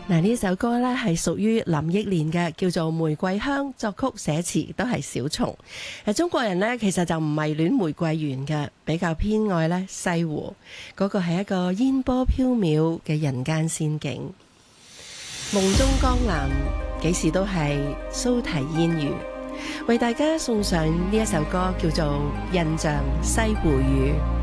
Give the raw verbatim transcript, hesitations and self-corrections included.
嗱，呢首歌咧係屬於林憶蓮嘅，叫做《玫瑰香》，作曲寫詞都係小松。誒，中國人呢，其實就唔迷戀玫瑰園嘅，比較偏愛咧西湖嗰、那個係一個煙波飄渺嘅人間仙境。夢中江南幾時都係蘇堤煙雨，為大家送上呢一首歌，叫做《印象西湖雨》。